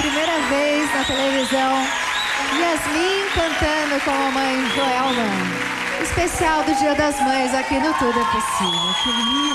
primeira vez na televisão. Yasmin cantando com a mãe Joelma. Especial do Dia das Mães aqui no Tudo é Possível. Que lindo!